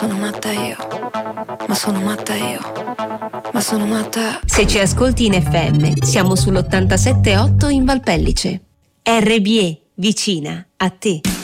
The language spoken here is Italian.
Sono matta io, ma sono matta io, ma sono matta. Se ci ascolti in FM, siamo sull'87.8 in Valpellice. RBE, vicina a te.